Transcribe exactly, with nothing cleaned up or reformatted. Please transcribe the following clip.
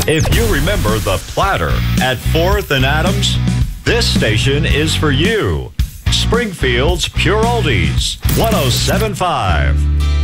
If you remember the Platter at fourth and Adams, this station is for you. Springfield's Pure Oldies, one oh seven point five.